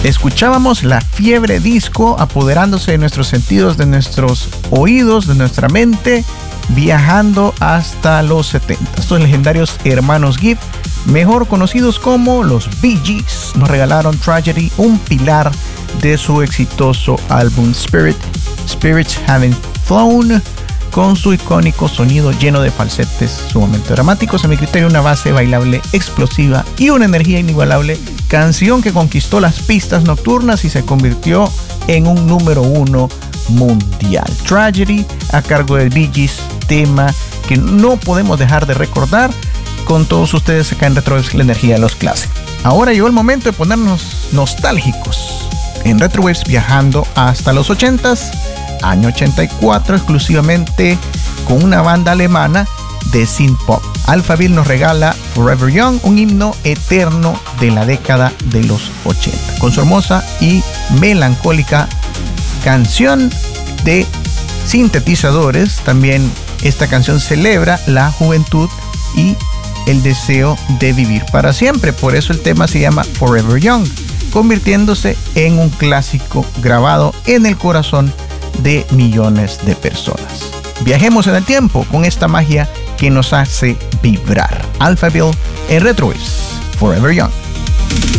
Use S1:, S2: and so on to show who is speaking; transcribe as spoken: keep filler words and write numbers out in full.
S1: Escuchábamos la fiebre disco apoderándose de nuestros sentidos, de nuestros oídos, de nuestra mente, viajando hasta los setenta. Estos legendarios hermanos Gibb, mejor conocidos como los Bee Gees, nos regalaron Tragedy, un pilar de su exitoso álbum Spirit, Spirits Haven't Flown, con su icónico sonido lleno de falsetes sumamente dramáticos. A mi criterio, una base bailable explosiva y una energía inigualable, canción que conquistó las pistas nocturnas y se convirtió en un número uno mundial. Tragedy, a cargo de Bee Gees, tema que no podemos dejar de recordar con todos ustedes acá en Retrowaves, la energía de los clásicos. Ahora llegó el momento de ponernos nostálgicos en Retrowaves, viajando hasta los ochentas, año ochenta y cuatro, exclusivamente con una banda alemana de synth pop. Alphaville nos regala Forever Young, un himno eterno de la década de los ochenta, con su hermosa y melancólica canción de sintetizadores. También esta canción celebra la juventud y el deseo de vivir para siempre. Por eso el tema se llama Forever Young, convirtiéndose en un clásico grabado en el corazón de millones de personas. Viajemos en el tiempo con esta magia que nos hace vibrar. Alphaville en Retrowaves, Forever Young.